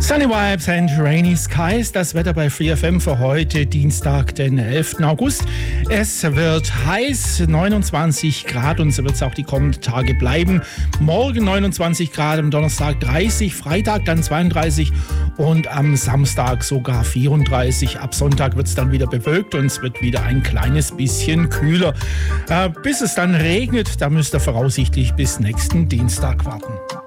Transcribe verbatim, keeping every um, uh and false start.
Sunny Vibes and Rainy Skies, das Wetter bei Free F M für heute, Dienstag, den elften August. Es wird heiß, neunundzwanzig Grad, und so wird es auch die kommenden Tage bleiben. Morgen neunundzwanzig Grad, am Donnerstag dreißig, Freitag dann zweiunddreißig und am Samstag sogar vierunddreißig. Ab Sonntag wird es dann wieder bewölkt und es wird wieder ein kleines bisschen kühler. Äh, bis es dann regnet, da müsst ihr voraussichtlich bis nächsten Dienstag warten.